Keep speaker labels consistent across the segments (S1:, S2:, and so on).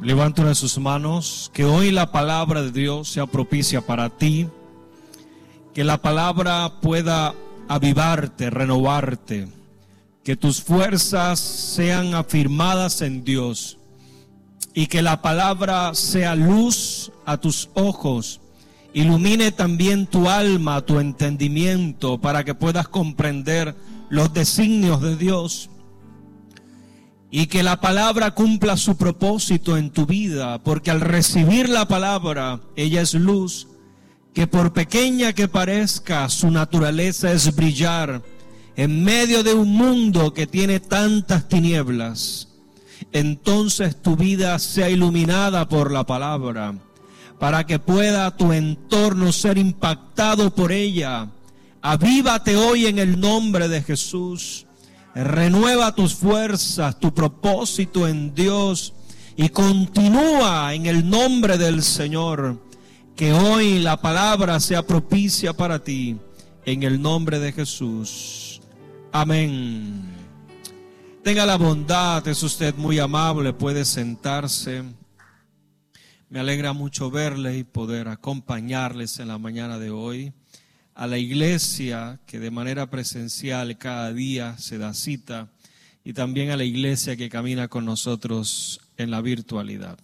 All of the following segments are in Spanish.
S1: Levanta una de sus manos. Que hoy la palabra de Dios sea propicia para ti. Que la palabra pueda avivarte, renovarte. Que tus fuerzas sean afirmadas en Dios. Y que la palabra sea luz a tus ojos. Ilumine también tu alma, tu entendimiento, para que puedas comprender los designios de Dios. Y que la palabra cumpla su propósito en tu vida, porque al recibir la palabra, ella es luz, que por pequeña que parezca, su naturaleza es brillar en medio de un mundo que tiene tantas tinieblas. Entonces tu vida sea iluminada por la palabra, para que pueda tu entorno ser impactado por ella. Avívate hoy en el nombre de Jesús. Renueva tus fuerzas, tu propósito en Dios, y continúa en el nombre del Señor. Que hoy la palabra sea propicia para ti, en el nombre de Jesús. Amén. Tenga la bondad, es usted muy amable, puede sentarse. Me alegra mucho verle y poder acompañarles en la mañana de hoy a la iglesia que de manera presencial cada día se da cita, y también a la iglesia que camina con nosotros en la virtualidad.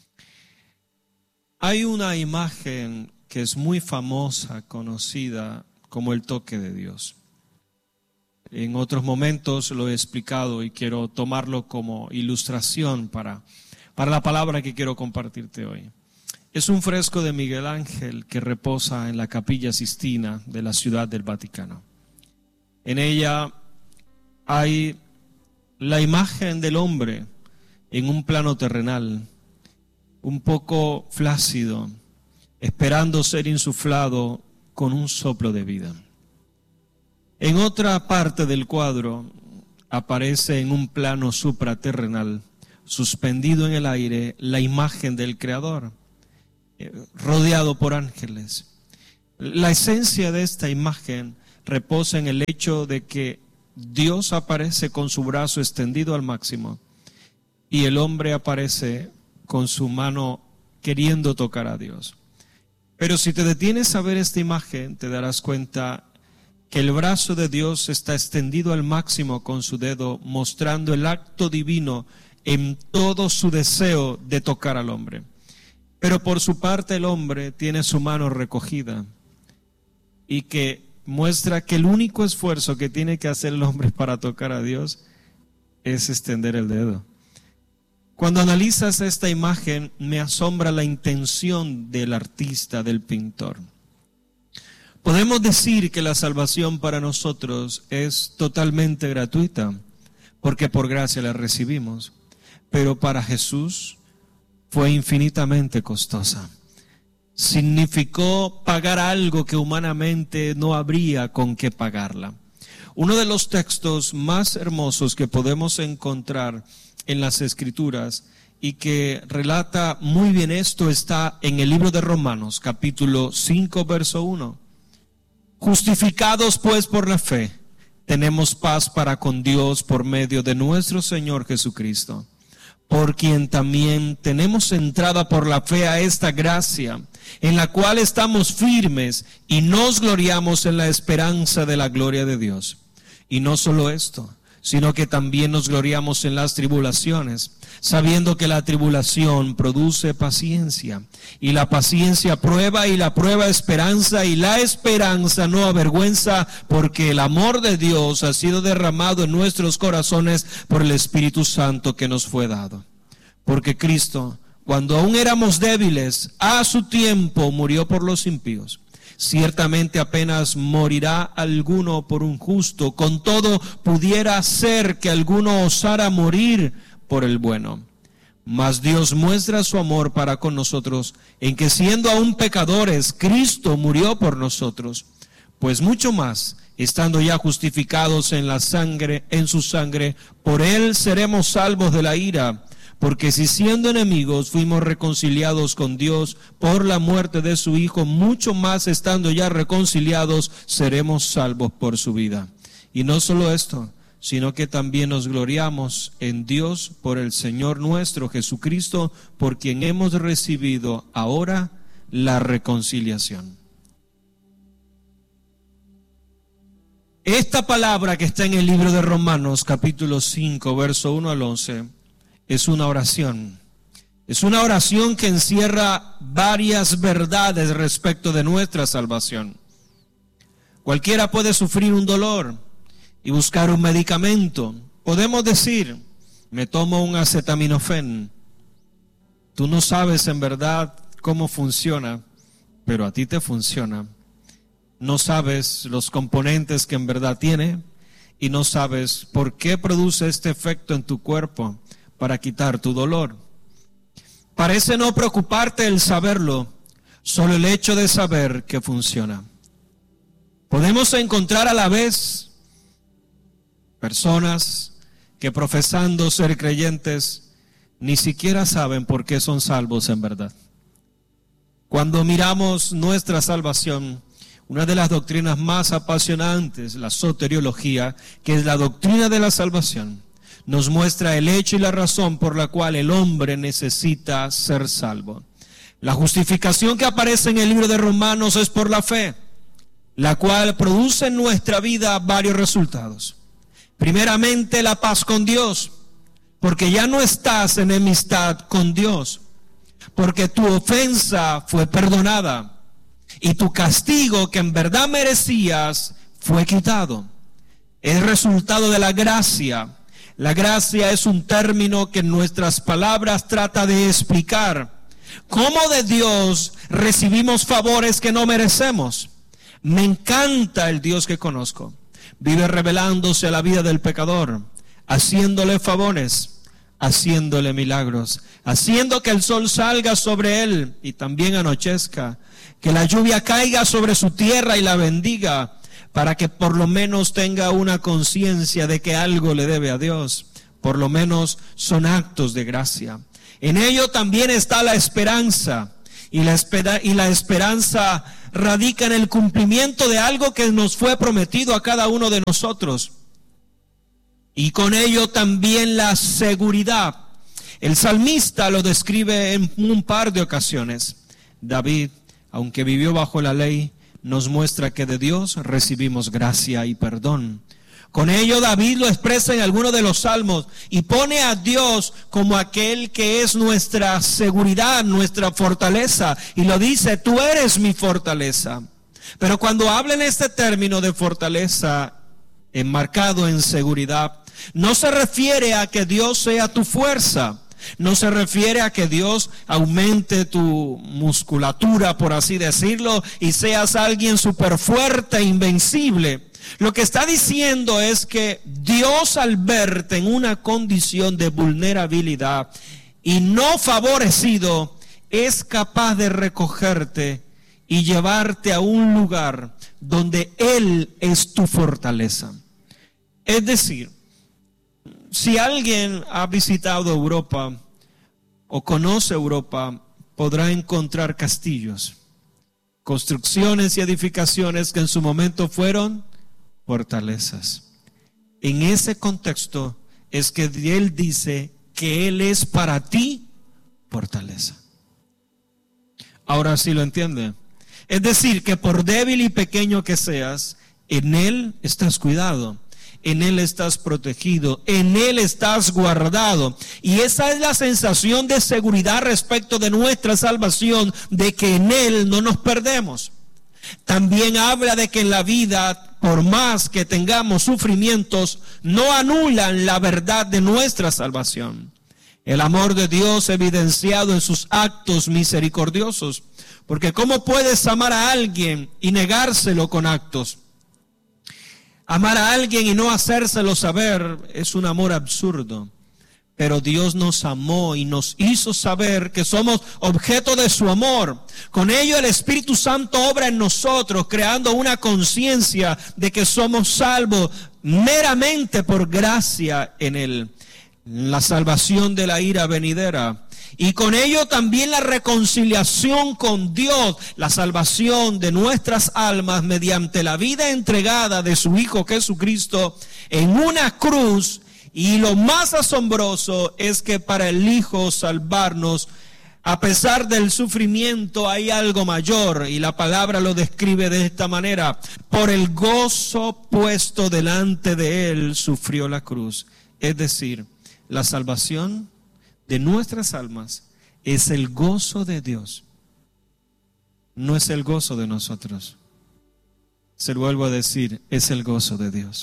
S1: Hay una imagen que es muy famosa, conocida como el toque de Dios. En otros momentos lo he explicado y quiero tomarlo como ilustración para la palabra que quiero compartirte hoy. Es un fresco de Miguel Ángel que reposa en la Capilla Sistina de la Ciudad del Vaticano. En ella hay la imagen del hombre en un plano terrenal, un poco flácido, esperando ser insuflado con un soplo de vida. En otra parte del cuadro aparece en un plano supraterrenal, suspendido en el aire, la imagen del Creador, rodeado por ángeles. La esencia de esta imagen reposa en el hecho de que Dios aparece con su brazo extendido al máximo y el hombre aparece con su mano queriendo tocar a Dios. Pero si te detienes a ver esta imagen, te darás cuenta que el brazo de Dios está extendido al máximo con su dedo, mostrando el acto divino en todo su deseo de tocar al hombre. Pero por su parte el hombre tiene su mano recogida, y que muestra que el único esfuerzo que tiene que hacer el hombre para tocar a Dios es extender el dedo. Cuando analizas esta imagen, me asombra la intención del artista, del pintor. Podemos decir que la salvación para nosotros es totalmente gratuita, porque por gracia la recibimos, pero para Jesús fue infinitamente costosa. Significó pagar algo que humanamente no habría con qué pagarla. Uno de los textos más hermosos que podemos encontrar en las Escrituras y que relata muy bien esto está en el libro de Romanos, capítulo 5, verso 1. Justificados pues por la fe, tenemos paz para con Dios por medio de nuestro Señor Jesucristo, por quien también tenemos entrada por la fe a esta gracia, en la cual estamos firmes y nos gloriamos en la esperanza de la gloria de Dios. Y no solo esto, sino que también nos gloriamos en las tribulaciones, sabiendo que la tribulación produce paciencia, y la paciencia prueba, y la prueba esperanza, y la esperanza no avergüenza, porque el amor de Dios ha sido derramado en nuestros corazones por el Espíritu Santo que nos fue dado. Porque Cristo, cuando aún éramos débiles, a su tiempo murió por los impíos. Ciertamente apenas morirá alguno por un justo, con todo pudiera ser que alguno osara morir por el bueno. Mas Dios muestra su amor para con nosotros en que, siendo aún pecadores, Cristo murió por nosotros. Pues mucho más, estando ya justificados en su sangre, por él seremos salvos de la ira. Porque si siendo enemigos fuimos reconciliados con Dios por la muerte de su Hijo, mucho más estando ya reconciliados seremos salvos por su vida. Y no solo esto, sino que también nos gloriamos en Dios por el Señor nuestro Jesucristo, por quien hemos recibido ahora la reconciliación. Esta palabra que está en el libro de Romanos, capítulo 5, verso 1 al 11, es una oración. Es una oración que encierra varias verdades respecto de nuestra salvación. Cualquiera puede sufrir un dolor y buscar un medicamento. Podemos decir, me tomo un acetaminofén. Tú no sabes en verdad cómo funciona, pero a ti te funciona. No sabes los componentes que en verdad tiene y no sabes por qué produce este efecto en tu cuerpo para quitar tu dolor. Parece no preocuparte el saberlo, solo el hecho de saber que funciona. Podemos encontrar a la vez personas que profesando ser creyentes ni siquiera saben por qué son salvos en verdad. Cuando miramos nuestra salvación, una de las doctrinas más apasionantes, la soteriología, que es la doctrina de la salvación, nos muestra el hecho y la razón por la cual el hombre necesita ser salvo. La justificación que aparece en el libro de Romanos es por la fe, la cual produce en nuestra vida varios resultados. Primeramente, la paz con Dios, porque ya no estás en enemistad con Dios, porque tu ofensa fue perdonada y tu castigo que en verdad merecías fue quitado. Es resultado de la gracia. La gracia es un término que en nuestras palabras trata de explicar cómo de Dios recibimos favores que no merecemos. Me encanta el Dios que conozco. Vive revelándose a la vida del pecador, haciéndole favores, haciéndole milagros, haciendo que el sol salga sobre él y también anochezca, que la lluvia caiga sobre su tierra y la bendiga, para que por lo menos tenga una conciencia de que algo le debe a Dios. Por lo menos son actos de gracia. En ello también está la esperanza, y la esperanza radica en el cumplimiento de algo que nos fue prometido a cada uno de nosotros. Y con ello también la seguridad. El salmista lo describe en un par de ocasiones. David, aunque vivió bajo la ley, nos muestra que de Dios recibimos gracia y perdón. Con ello David lo expresa en alguno de los salmos y pone a Dios como aquel que es nuestra seguridad, nuestra fortaleza, y lo dice, tú eres mi fortaleza. Pero cuando habla en este término de fortaleza enmarcado en seguridad, no se refiere a que Dios sea tu fuerza, no se refiere a que Dios aumente tu musculatura, por así decirlo, y seas alguien súper fuerte e invencible. Lo que está diciendo es que Dios, al verte en una condición de vulnerabilidad y no favorecido, es capaz de recogerte y llevarte a un lugar donde Él es tu fortaleza. Es decir, si alguien ha visitado Europa o conoce Europa, podrá encontrar castillos, construcciones y edificaciones que en su momento fueron fortalezas. En ese contexto es que Él dice que Él es para ti fortaleza. Ahora sí lo entiende. Es decir, que por débil y pequeño que seas, en Él estás cuidado, en Él estás protegido, en Él estás guardado. Y esa es la sensación de seguridad respecto de nuestra salvación, de que en Él no nos perdemos. También habla de que en la vida, por más que tengamos sufrimientos, no anulan la verdad de nuestra salvación. El amor de Dios evidenciado en sus actos misericordiosos. Porque ¿cómo puedes amar a alguien y negárselo con actos? Amar a alguien y no hacérselo saber es un amor absurdo. Pero Dios nos amó y nos hizo saber que somos objeto de su amor. Con ello el Espíritu Santo obra en nosotros, creando una conciencia de que somos salvos meramente por gracia en Él. La salvación de la ira venidera y con ello también la reconciliación con Dios, la salvación de nuestras almas mediante la vida entregada de su Hijo Jesucristo en una cruz. Y lo más asombroso es que para el Hijo salvarnos, a pesar del sufrimiento, hay algo mayor, y la palabra lo describe de esta manera: por el gozo puesto delante de él sufrió la cruz. Es decir, la salvación de nuestras almas es el gozo de Dios, no es el gozo de nosotros. Se lo vuelvo a decir, es el gozo de Dios.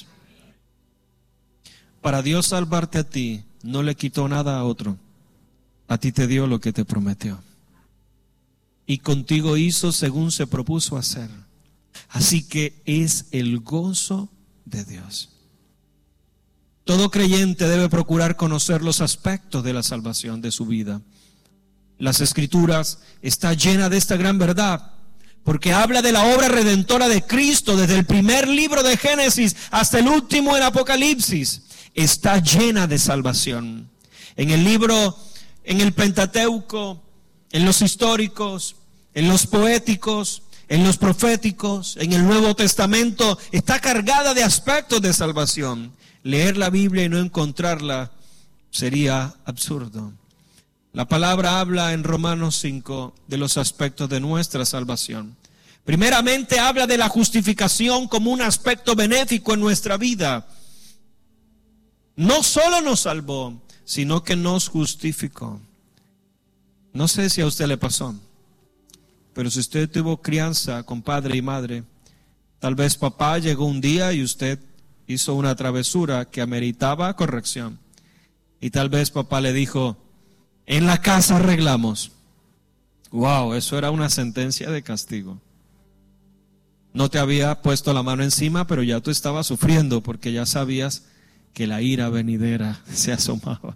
S1: Para Dios salvarte a ti, no le quitó nada a otro. A ti te dio lo que te prometió. Y contigo hizo según se propuso hacer. Así que es el gozo de Dios. Todo creyente debe procurar conocer los aspectos de la salvación de su vida. Las Escrituras están llenas de esta gran verdad, porque habla de la obra redentora de Cristo desde el primer libro de Génesis hasta el último en Apocalipsis. Está llena de salvación. En el libro, en el Pentateuco, en los históricos, en los poéticos, en los proféticos, en el Nuevo Testamento, está cargada de aspectos de salvación. Leer la Biblia y no encontrarla sería absurdo. La palabra habla en Romanos 5 de los aspectos de nuestra salvación. Primeramente habla de la justificación como un aspecto benéfico en nuestra vida. No solo nos salvó, sino que nos justificó. No sé si a usted le pasó, pero si usted tuvo crianza con padre y madre, tal vez papá llegó un día y usted hizo una travesura que ameritaba corrección. Y tal vez papá le dijo: en la casa arreglamos. Wow, eso era una sentencia de castigo. No te había puesto la mano encima, pero ya tú estabas sufriendo porque ya sabías que la ira venidera se asomaba.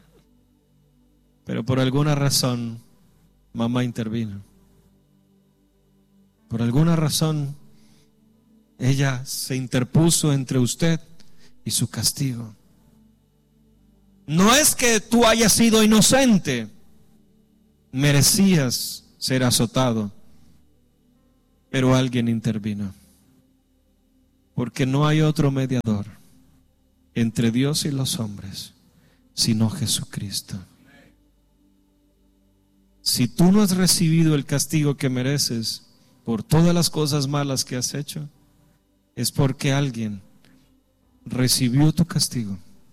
S1: Pero por alguna razón, mamá intervino. Por alguna razón, ella se interpuso entre usted y su castigo. No es que tú hayas sido inocente, merecías ser azotado, pero alguien intervino. Porque no hay otro mediador entre Dios y los hombres, sino Jesucristo. Si tú no has recibido el castigo que mereces por todas las cosas malas que has hecho, es porque alguien recibió tu castigo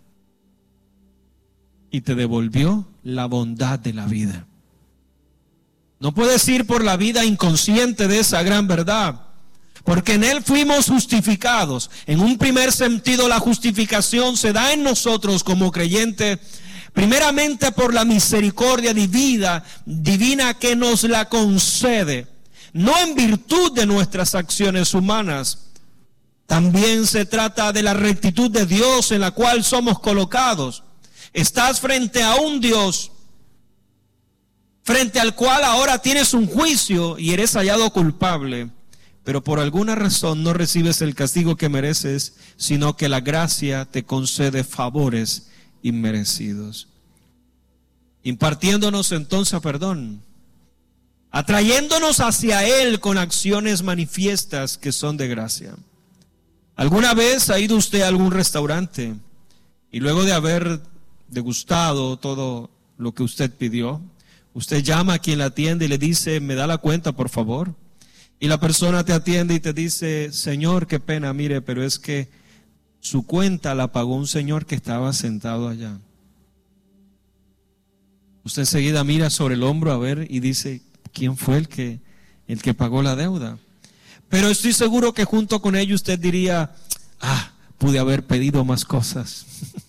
S1: y te devolvió la bondad de la vida. No puedes ir por la vida inconsciente de esa gran verdad, porque en Él fuimos justificados. En un primer sentido, la justificación se da en nosotros como creyentes, primeramente por la misericordia divina que nos la concede, no en virtud de nuestras acciones humanas. También se trata de la rectitud de Dios en la cual somos colocados. Estás frente a un Dios frente al cual ahora tienes un juicio y eres hallado culpable, pero por alguna razón no recibes el castigo que mereces, sino que la gracia te concede favores inmerecidos, impartiéndonos entonces perdón, atrayéndonos hacia Él con acciones manifiestas que son de gracia. ¿Alguna vez ha ido usted a algún restaurante y luego de haber degustado todo lo que usted pidió, usted llama a quien la atiende y le dice: me da la cuenta, por favor? Y la persona te atiende y te dice: señor, qué pena, mire, pero es que su cuenta la pagó un señor que estaba sentado allá. Usted enseguida mira sobre el hombro a ver y dice: ¿quién fue el que pagó la deuda? Pero estoy seguro que junto con ello usted diría: pude haber pedido más cosas.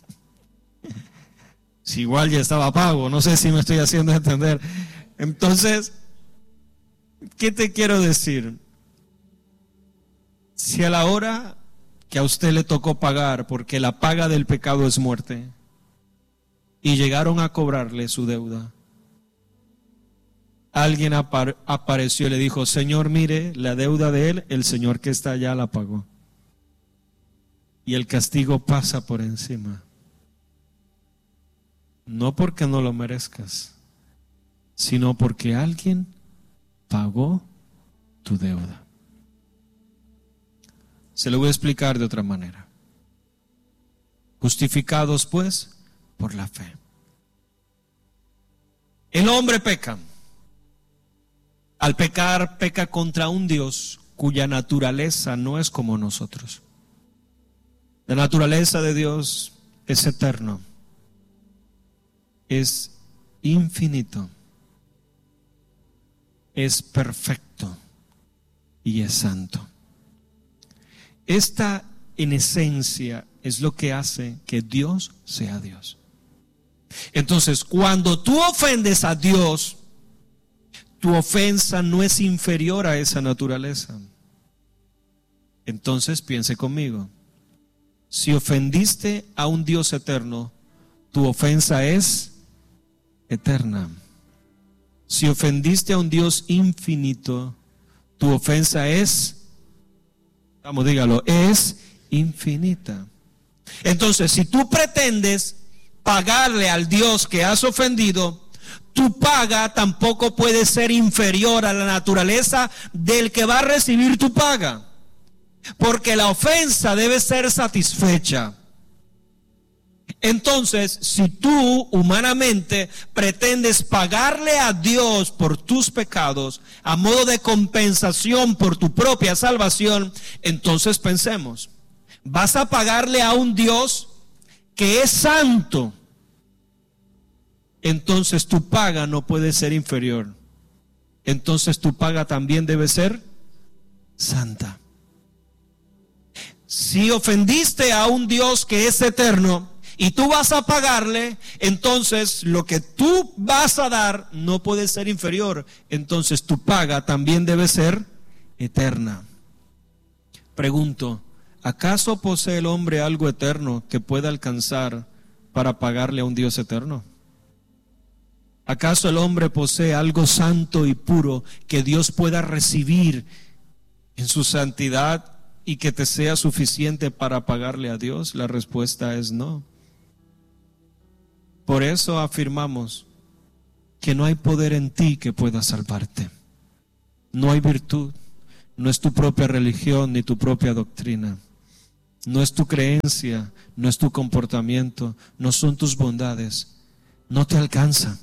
S1: Si igual ya estaba pago, no sé si me estoy haciendo entender. Entonces, ¿qué te quiero decir? Si a la hora que a usted le tocó pagar, porque la paga del pecado es muerte, y llegaron a cobrarle su deuda, alguien apareció y le dijo: señor, mire, la deuda de él, el señor que está allá la pagó, y el castigo pasa por encima. No porque no lo merezcas, sino porque alguien pagó tu deuda. Se lo voy a explicar de otra manera. Justificados pues por la fe. El hombre peca. Al pecar, peca contra un Dios cuya naturaleza no es como nosotros. La naturaleza de Dios es eterno, es infinito, es perfecto y es santo. Esta en esencia es lo que hace que Dios sea Dios. Entonces, cuando tú ofendes a Dios, tu ofensa no es inferior a esa naturaleza. Entonces piense conmigo. Si ofendiste a un Dios eterno, tu ofensa es eterna. Si ofendiste a un Dios infinito, tu ofensa es, vamos, dígalo, es infinita. Entonces, si tú pretendes pagarle al Dios que has ofendido, tu paga tampoco puede ser inferior a la naturaleza del que va a recibir tu paga. Porque la ofensa debe ser satisfecha. Entonces, si tú humanamente pretendes pagarle a Dios por tus pecados a modo de compensación por tu propia salvación, entonces pensemos, vas a pagarle a un Dios que es santo. Entonces tu paga no puede ser inferior. Entonces tu paga también debe ser santa. Si ofendiste a un Dios que es eterno y tú vas a pagarle, entonces lo que tú vas a dar no puede ser inferior. Entonces tu paga también debe ser eterna. Pregunto, ¿acaso posee el hombre algo eterno que pueda alcanzar para pagarle a un Dios eterno? ¿Acaso el hombre posee algo santo y puro que Dios pueda recibir en su santidad y que te sea suficiente para pagarle a Dios? La respuesta es no. Por eso afirmamos que no hay poder en ti que pueda salvarte. No hay virtud, no es tu propia religión ni tu propia doctrina. No es tu creencia, no es tu comportamiento, no son tus bondades. No te alcanza.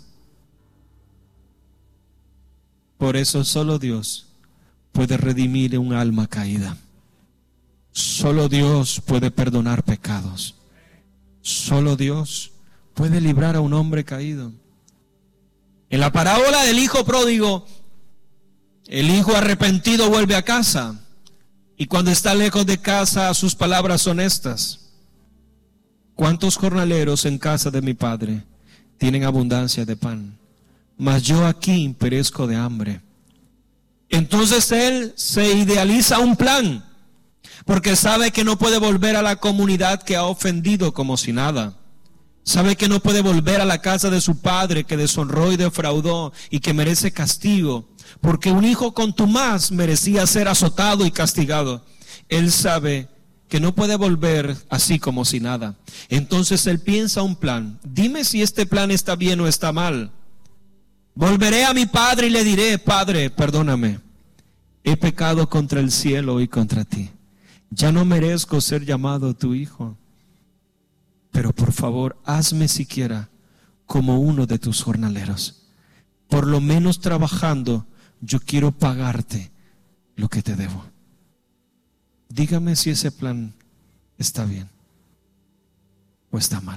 S1: Por eso solo Dios puede redimir un alma caída. Solo Dios puede perdonar pecados. Solo Dios puede librar a un hombre caído. En la parábola del hijo pródigo, el hijo arrepentido vuelve a casa. Y cuando está lejos de casa, sus palabras son estas: ¿cuántos jornaleros en casa de mi padre tienen abundancia de pan? Mas yo aquí perezco de hambre. Entonces él se idealiza un plan, porque sabe que no puede volver a la comunidad que ha ofendido como si nada. Sabe que no puede volver a la casa de su padre que deshonró y defraudó y que merece castigo, porque un hijo contumaz merecía ser azotado y castigado. Él sabe que no puede volver así como si nada. Entonces él piensa un plan. Dime si este plan está bien o está mal. Volveré a mi padre y le diré: Padre, perdóname. He pecado contra el cielo y contra ti. Ya no merezco ser llamado tu hijo. Pero por favor, hazme siquiera como uno de tus jornaleros. Por lo menos trabajando, yo quiero pagarte lo que te debo. Dígame si ese plan está bien o está mal.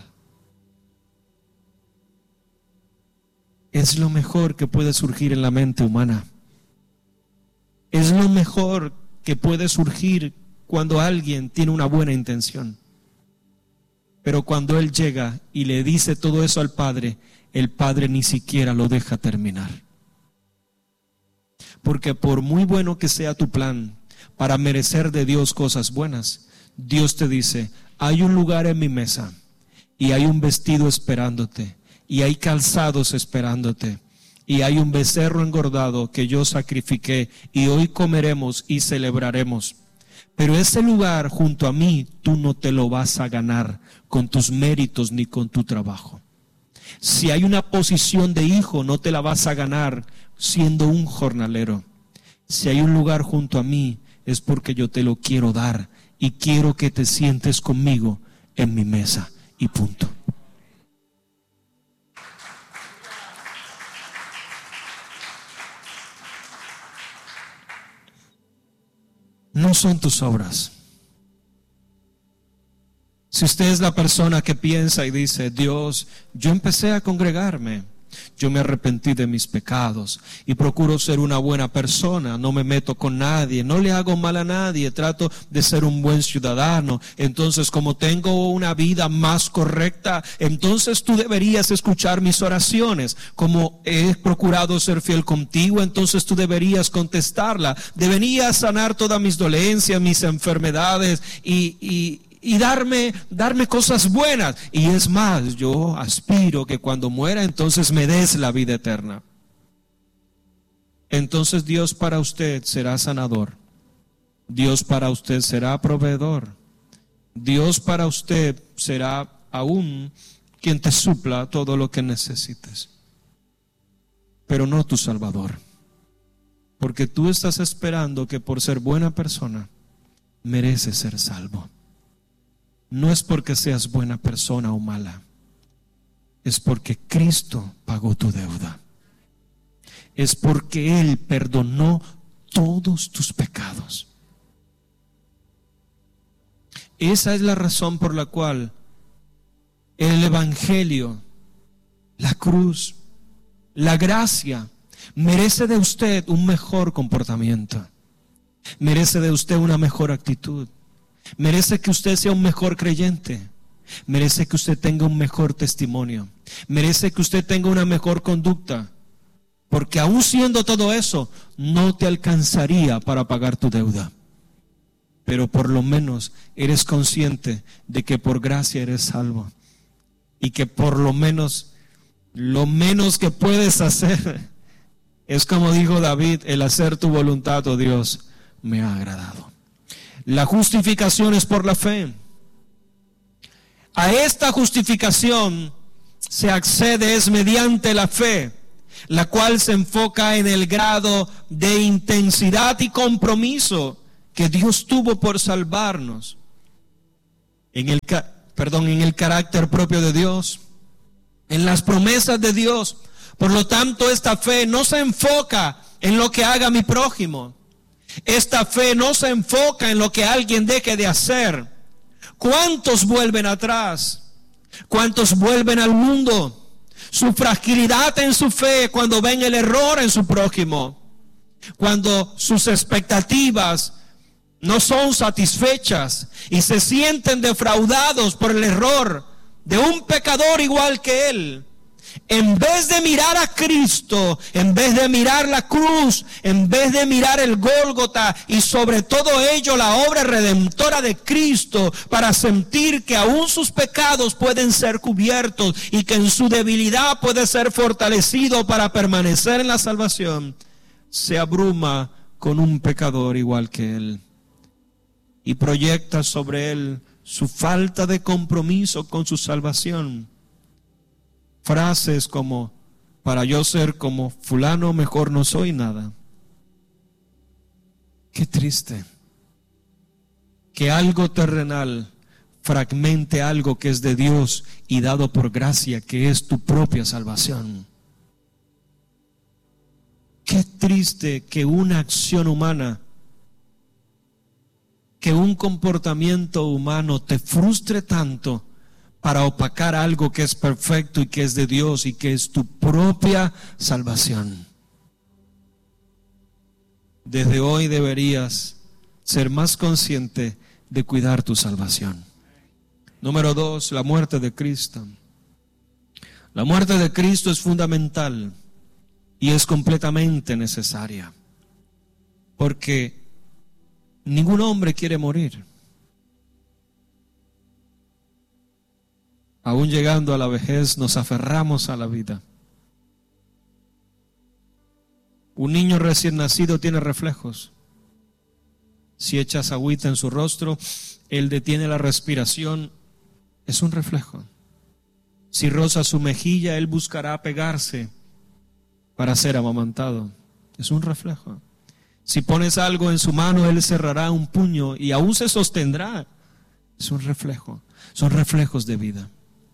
S1: Es lo mejor que puede surgir en la mente humana. Es lo mejor que puede surgir cuando alguien tiene una buena intención. Pero cuando él llega y le dice todo eso al Padre, el Padre ni siquiera lo deja terminar. Porque por muy bueno que sea tu plan para merecer de Dios cosas buenas, Dios te dice: hay un lugar en mi mesa y hay un vestido esperándote y hay calzados esperándote y hay un becerro engordado que yo sacrifiqué y hoy comeremos y celebraremos. Pero ese lugar junto a mí tú no te lo vas a ganar con tus méritos ni con tu trabajo. Si hay una posición de hijo, no te la vas a ganar siendo un jornalero. Si hay un lugar junto a mí, es porque yo te lo quiero dar y quiero que te sientes conmigo en mi mesa y punto. No son tus obras. Si usted es la persona que piensa y dice, Dios, yo empecé a congregarme, yo me arrepentí de mis pecados y procuro ser una buena persona, no me meto con nadie, no le hago mal a nadie, trato de ser un buen ciudadano, entonces como tengo una vida más correcta, entonces tú deberías escuchar mis oraciones, como he procurado ser fiel contigo, entonces tú deberías contestarla, deberías sanar todas mis dolencias, mis enfermedades y darme cosas buenas. Y es más, yo aspiro que cuando muera entonces me des la vida eterna. Entonces Dios para usted será sanador. Dios para usted será proveedor. Dios para usted será aún quien te supla todo lo que necesites. Pero no tu Salvador. Porque tú estás esperando que por ser buena persona mereces ser salvo. No es porque seas buena persona o mala, es porque Cristo pagó tu deuda. Es porque Él perdonó todos tus pecados. Esa es la razón por la cual el Evangelio, la cruz, la gracia, merece de usted un mejor comportamiento. Merece de usted una mejor actitud. Merece que usted sea un mejor creyente. Merece que usted tenga un mejor testimonio. Merece que usted tenga una mejor conducta. Porque aún siendo todo eso, no te alcanzaría para pagar tu deuda. Pero por lo menos eres consciente de que por gracia eres salvo. Y que por lo menos que puedes hacer es como dijo David, el hacer tu voluntad, oh Dios, me ha agradado. La justificación es por la fe. A esta justificación se accede es mediante la fe, la cual se enfoca en el grado de intensidad y compromiso que Dios tuvo por salvarnos, en el carácter propio de Dios, en las promesas de Dios. Por lo tanto, esta fe no se enfoca en lo que haga mi prójimo. Esta fe no se enfoca en lo que alguien deje de hacer. ¿Cuántos vuelven atrás? ¿Cuántos vuelven al mundo? Su fragilidad en su fe cuando ven el error en su prójimo, cuando sus expectativas no son satisfechas y se sienten defraudados por el error de un pecador igual que él. En vez de mirar a Cristo, en vez de mirar la cruz, en vez de mirar el Gólgota y sobre todo ello la obra redentora de Cristo, para sentir que aún sus pecados pueden ser cubiertos y que en su debilidad puede ser fortalecido para permanecer en la salvación, se abruma con un pecador igual que él y proyecta sobre él su falta de compromiso con su salvación. Frases como, para yo ser como fulano, mejor no soy nada. Qué triste que algo terrenal fragmente algo que es de Dios y dado por gracia, que es tu propia salvación. Qué triste que una acción humana, que un comportamiento humano te frustre tanto para opacar algo que es perfecto y que es de Dios y que es tu propia salvación. Desde hoy deberías ser más consciente de cuidar tu salvación. Número 2, la muerte de Cristo. La muerte de Cristo es fundamental y es completamente necesaria, porque ningún hombre quiere morir. Aún llegando a la vejez nos aferramos a la vida. Un niño recién nacido tiene reflejos. Si echas agüita en su rostro, él detiene la respiración. Es un reflejo. Si roza su mejilla, él buscará pegarse para ser amamantado. Es un reflejo. Si pones algo en su mano, él cerrará un puño y aún se sostendrá. Es un reflejo. Son reflejos de vida.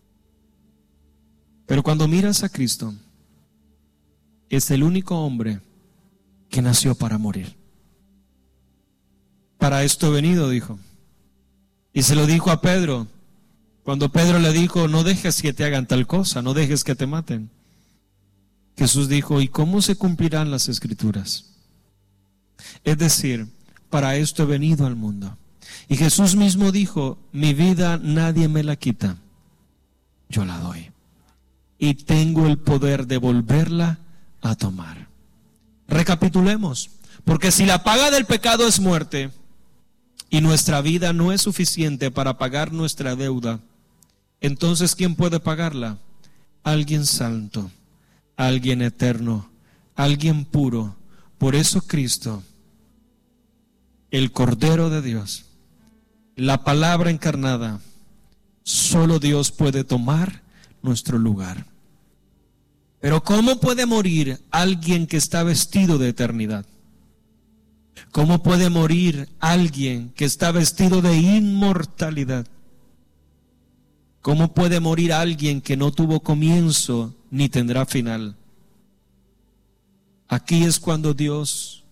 S1: Pero cuando miras a Cristo, es el único hombre que nació para morir. Para esto he venido, dijo. Y se lo dijo a Pedro. Cuando Pedro le dijo, no dejes que te hagan tal cosa, no dejes que te maten. Jesús dijo, ¿y cómo se cumplirán las Escrituras? Es decir, para esto he venido al mundo. Y Jesús mismo dijo, mi vida nadie me la quita, yo la doy. Y tengo el poder de volverla a tomar. Recapitulemos, porque si la paga del pecado es muerte, y nuestra vida no es suficiente para pagar nuestra deuda, entonces ¿quién puede pagarla? Alguien santo, alguien eterno, alguien puro. Por eso Cristo, el Cordero de Dios, la palabra encarnada, solo Dios puede tomar nuestro lugar. Pero ¿cómo puede morir alguien que está vestido de eternidad? ¿Cómo puede morir alguien que está vestido de inmortalidad? ¿Cómo puede morir alguien que no tuvo comienzo ni tendrá final? Aquí es cuando Dios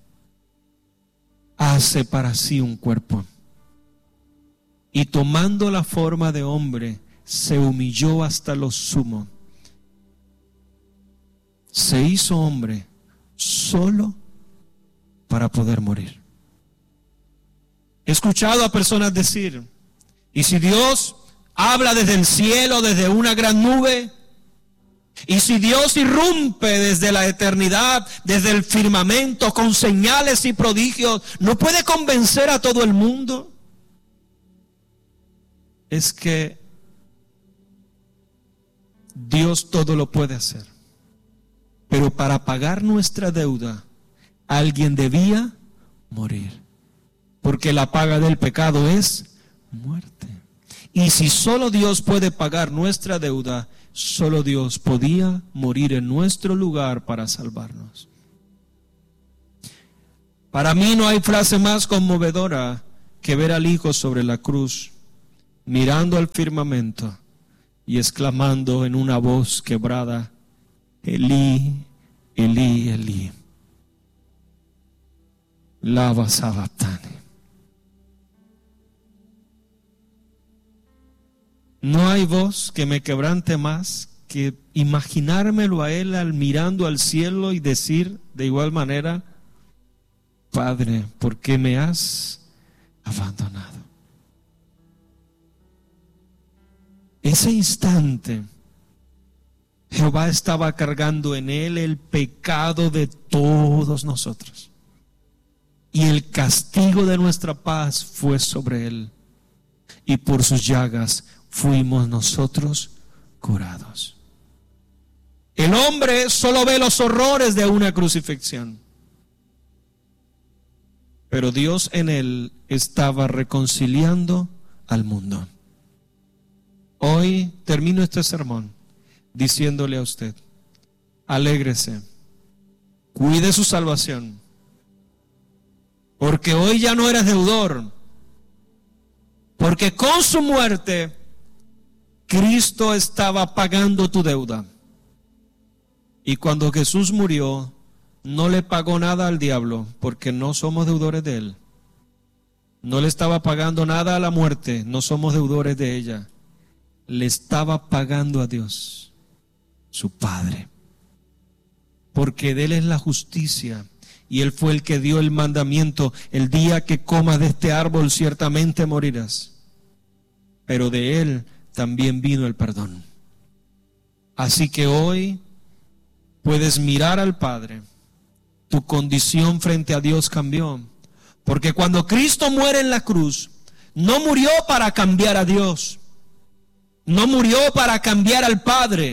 S1: hace para sí un cuerpo. Y tomando la forma de hombre, se humilló hasta lo sumo. Se hizo hombre solo para poder morir. He escuchado a personas decir, ¿y si Dios habla desde el cielo, desde una gran nube? ¿Y si Dios irrumpe desde la eternidad, desde el firmamento, con señales y prodigios, no puede convencer a todo el mundo? Es que Dios todo lo puede hacer. Pero para pagar nuestra deuda, alguien debía morir. Porque la paga del pecado es muerte. Y si solo Dios puede pagar nuestra deuda, solo Dios podía morir en nuestro lugar para salvarnos. Para mí no hay frase más conmovedora que ver al Hijo sobre la cruz, mirando al firmamento y exclamando en una voz quebrada, Elí, Elí, Elí, lama sabachthani. No hay voz que me quebrante más que imaginármelo a él mirando al cielo y decir de igual manera, Padre, ¿por qué me has abandonado? Ese instante, Jehová estaba cargando en él el pecado de todos nosotros. Y el castigo de nuestra paz fue sobre él. Y por sus llagas fuimos nosotros curados. El hombre solo ve los horrores de una crucifixión. Pero Dios en él estaba reconciliando al mundo. Hoy termino este sermón diciéndole a usted, alégrese, cuide su salvación, porque hoy ya no eres deudor, porque con su muerte Cristo estaba pagando tu deuda. Y cuando Jesús murió, no le pagó nada al diablo, porque no somos deudores de él. No le estaba pagando nada a la muerte, no somos deudores de ella. Le estaba pagando a Dios, su Padre, porque de él es la justicia, y él fue el que dio el mandamiento: el día que comas de este árbol ciertamente morirás. Pero de él también vino el perdón. Así que hoy puedes mirar al Padre. Tu condición frente a Dios cambió, porque cuando Cristo muere en la cruz, no murió para cambiar a Dios, no murió para cambiar al Padre.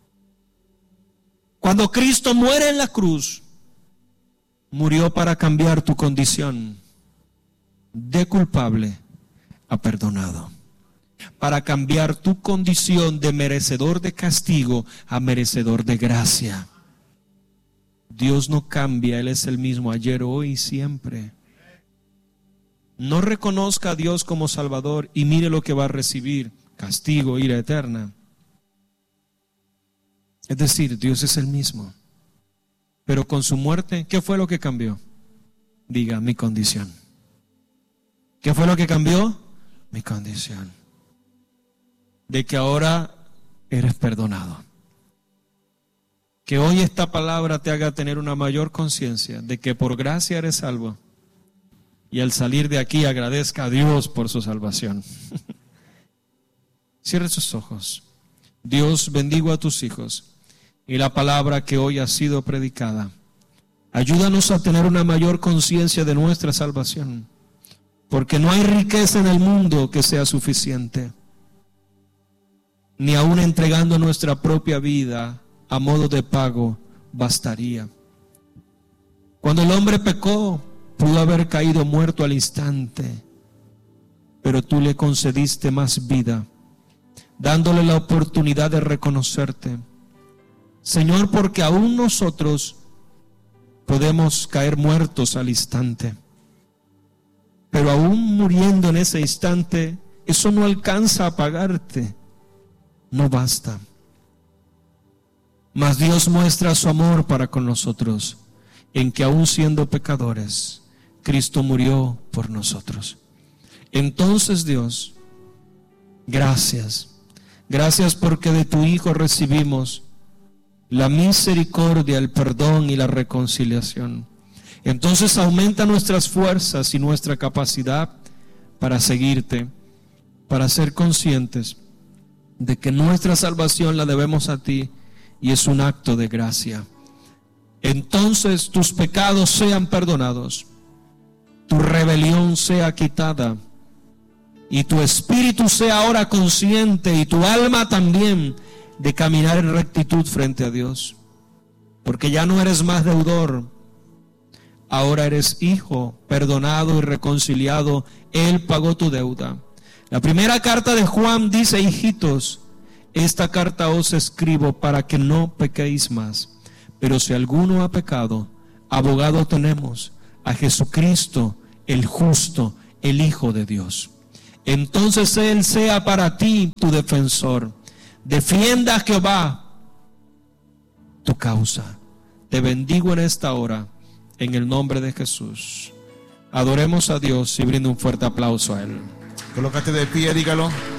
S1: Cuando Cristo muere en la cruz, murió para cambiar tu condición de culpable a perdonado. para cambiar tu condición de merecedor de castigo a merecedor de gracia. Dios no cambia, Él es el mismo ayer, hoy y siempre. No reconozca a Dios como Salvador y mire lo que va a recibir: castigo, ira eterna. Es decir, Dios es el mismo. Pero con su muerte, ¿qué fue lo que cambió? Diga, mi condición. ¿Qué fue lo que cambió? Mi condición. De que ahora eres perdonado. Que hoy esta palabra te haga tener una mayor conciencia de que por gracia eres salvo. Y al salir de aquí agradezca a Dios por su salvación. Cierre sus ojos. Dios, bendigo a tus hijos y la palabra que hoy ha sido predicada. Ayúdanos a tener una mayor conciencia de nuestra salvación, porque no hay riqueza en el mundo que sea suficiente, ni aún entregando nuestra propia vida a modo de pago bastaría. Cuando el hombre pecó, pudo haber caído muerto al instante, pero tú le concediste más vida, dándole la oportunidad de reconocerte, Señor, porque aún nosotros podemos caer muertos al instante, pero aún muriendo en ese instante, eso no alcanza a pagarte, no basta. Mas Dios muestra su amor para con nosotros, en que aún siendo pecadores, Cristo murió por nosotros. Entonces, Dios, gracias. Gracias porque de tu Hijo recibimos la misericordia, el perdón y la reconciliación. Entonces aumenta nuestras fuerzas y nuestra capacidad para seguirte, para ser conscientes de que nuestra salvación la debemos a ti y es un acto de gracia. Entonces tus pecados sean perdonados, tu rebelión sea quitada y tu espíritu sea ahora consciente y tu alma también de caminar en rectitud frente a Dios, porque ya no eres más deudor, ahora eres hijo, perdonado y reconciliado. Él pagó tu deuda. La primera carta de Juan dice: hijitos, esta carta os escribo para que no pequéis más, pero si alguno ha pecado, abogado tenemos a Jesucristo el justo, el Hijo de Dios. Entonces Él sea para ti tu defensor. Defienda a Jehová tu causa. Te bendigo en esta hora, en el nombre de Jesús. Adoremos a Dios y brinde un fuerte aplauso a Él.
S2: Colócate de pie, dígalo.